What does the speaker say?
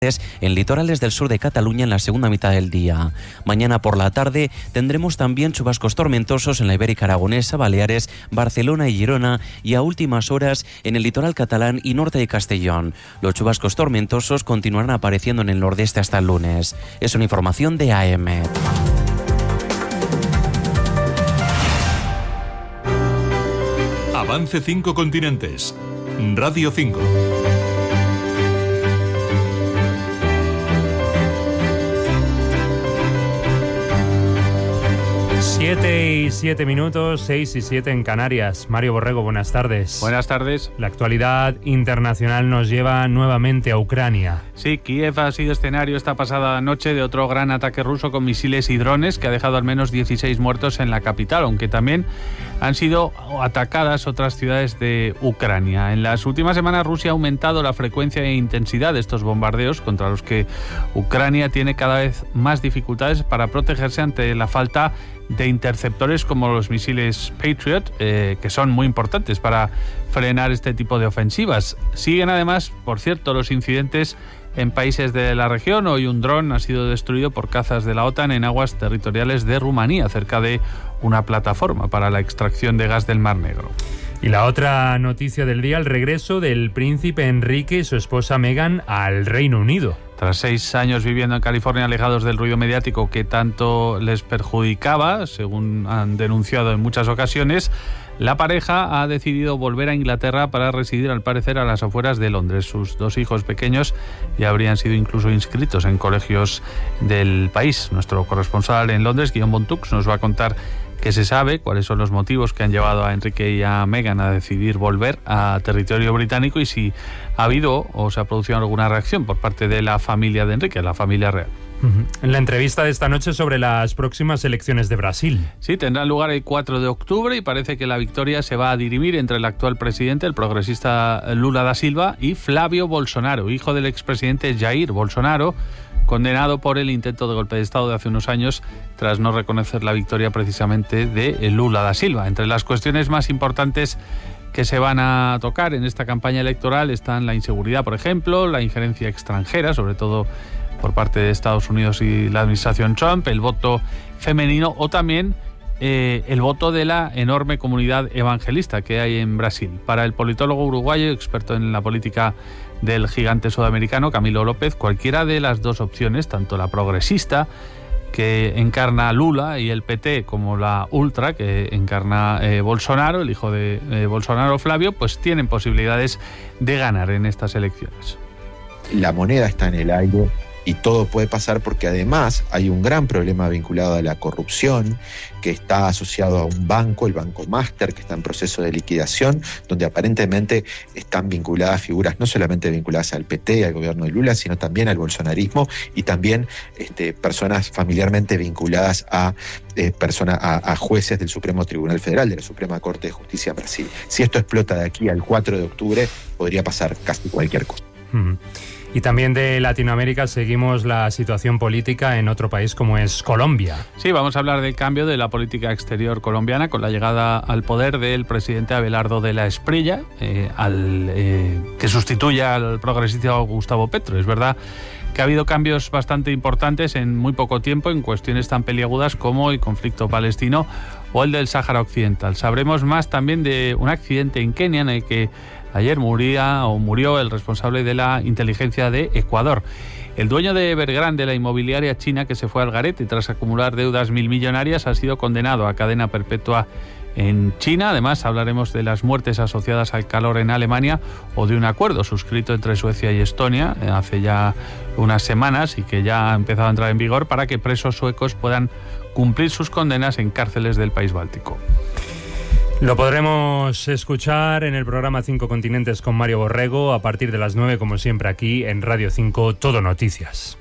en litorales del sur de Cataluña en la segunda mitad del día. Mañana por la tarde tendremos también chubascos tormentosos en la Ibérica Aragonesa, Baleares, Barcelona y Girona, y a últimas horas en el litoral catalán y norte de Castellón. Los chubascos tormentosos continuarán apareciendo en el nordeste hasta el lunes. Es una información de AM. Avance 5 continentes. Radio 5. 7:07, 6:07 en Canarias. Mario Borrego, buenas tardes. Buenas tardes. La actualidad internacional nos lleva nuevamente a Ucrania. Sí, Kiev ha sido escenario esta pasada noche de otro gran ataque ruso con misiles y drones que ha dejado al menos 16 muertos en la capital, aunque también han sido atacadas otras ciudades de Ucrania. En las últimas semanas Rusia ha aumentado la frecuencia e intensidad de estos bombardeos contra los que Ucrania tiene cada vez más dificultades para protegerse ante la falta de interceptores como los misiles Patriot, que son muy importantes para frenar este tipo de ofensivas. Siguen además, por cierto, los incidentes en países de la región. Hoy un dron ha sido destruido por cazas de la OTAN en aguas territoriales de Rumanía, cerca de una plataforma para la extracción de gas del Mar Negro. Y la otra noticia del día, el regreso del príncipe Enrique y su esposa Meghan al Reino Unido. Tras 6 años viviendo en California alejados del ruido mediático que tanto les perjudicaba, según han denunciado en muchas ocasiones, la pareja ha decidido volver a Inglaterra para residir, al parecer, a las afueras de Londres. Sus 2 hijos pequeños ya habrían sido incluso inscritos en colegios del país. Nuestro corresponsal en Londres, Guillaume Bontux, nos va a contar qué se sabe, cuáles son los motivos que han llevado a Enrique y a Meghan a decidir volver a territorio británico y si ha habido o se ha producido alguna reacción por parte de la familia de Enrique, la familia real. En la entrevista de esta noche sobre las próximas elecciones de Brasil. Sí, tendrán lugar el 4 de octubre y parece que la victoria se va a dirimir entre el actual presidente, el progresista Lula da Silva, y Flávio Bolsonaro, hijo del expresidente Jair Bolsonaro, condenado por el intento de golpe de Estado de hace unos años tras no reconocer la victoria precisamente de Lula da Silva. Entre las cuestiones más importantes que se van a tocar en esta campaña electoral están la inseguridad, por ejemplo, la injerencia extranjera, sobre todo por parte de Estados Unidos y la administración Trump, el voto femenino o también el voto de la enorme comunidad evangelista que hay en Brasil. Para el politólogo uruguayo, experto en la política del gigante sudamericano, Camilo López, cualquiera de las dos opciones, tanto la progresista, que encarna Lula, y el PT, como la ultra, que encarna Bolsonaro, el hijo de Bolsonaro, Flávio, pues tienen posibilidades de ganar en estas elecciones. La moneda está en el aire y todo puede pasar porque además hay un gran problema vinculado a la corrupción que está asociado a un banco, el Banco Master, que está en proceso de liquidación, donde aparentemente están vinculadas figuras no solamente vinculadas al PT, al gobierno de Lula, sino también al bolsonarismo y también personas familiarmente vinculadas a jueces del Supremo Tribunal Federal, de la Suprema Corte de Justicia de Brasil. Si esto explota de aquí al 4 de octubre, podría pasar casi cualquier cosa. Y también de Latinoamérica seguimos la situación política en otro país como es Colombia. Sí, vamos a hablar del cambio de la política exterior colombiana con la llegada al poder del presidente Abelardo de la Espriella, que sustituye al progresista Gustavo Petro. Es verdad que ha habido cambios bastante importantes en muy poco tiempo en cuestiones tan peliagudas como el conflicto palestino o el del Sáhara Occidental. Sabremos más también de un accidente en Kenia en el que ayer murió el responsable de la inteligencia de Ecuador. El dueño de Evergrande, la inmobiliaria china que se fue al garete tras acumular deudas milmillonarias, ha sido condenado a cadena perpetua en China. Además, hablaremos de las muertes asociadas al calor en Alemania o de un acuerdo suscrito entre Suecia y Estonia hace ya unas semanas y que ya ha empezado a entrar en vigor para que presos suecos puedan cumplir sus condenas en cárceles del país báltico. Lo podremos escuchar en el programa 5 Continentes con Mario Borrego a partir de las 9, como siempre, aquí en Radio 5 Todo Noticias.